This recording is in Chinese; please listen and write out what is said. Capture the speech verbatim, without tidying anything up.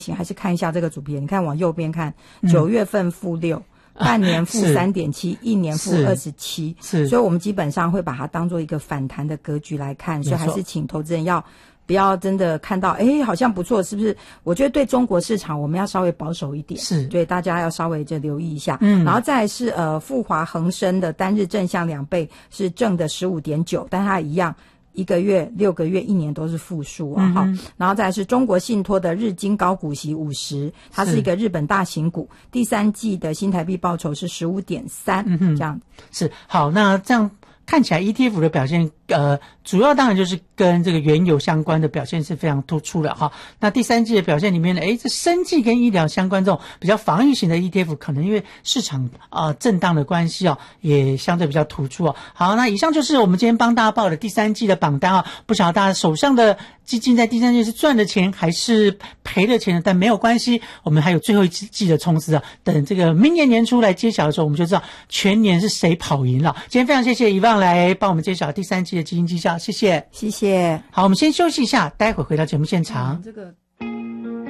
请还是看一下这个主题，你看往右边看，九、嗯、月份负六。半年负 三点七， 一年负二十七，所以我们基本上会把它当做一个反弹的格局来看，所以还是请投资人要不要真的看到诶好像不错，是不是？我觉得对中国市场我们要稍微保守一点，是对大家要稍微就留意一下。嗯，然后再来是呃富华恒生的单日正向两倍是正的 十五点九， 但它一样一个月、六个月、一年都是负数啊，哈、嗯。然后再来是中国信托的日经高股息五十，它是一个日本大型股，第三季的新台币报酬是 十五点三， 这样是好。那这样看起来 E T F 的表现，呃，主要当然就是跟这个原油相关的表现是非常突出的哈。那第三季的表现里面呢，诶，这生技跟医疗相关这种比较防御型的 E T F， 可能因为市场啊、呃、震荡的关系哦，也相对比较突出哦。好，那以上就是我们今天帮大家报的第三季的榜单啊。不晓得大家手上的基金在第三季是赚的钱还是赔的钱，但没有关系，我们还有最后一季的冲刺啊。等这个明年年初来揭晓的时候，我们就知道全年是谁跑赢了。今天非常谢谢遗忘来帮我们揭晓第三季的基金绩效，谢谢， 谢谢。 好，我们先休息一下，待会回到节目现场。 嗯、这个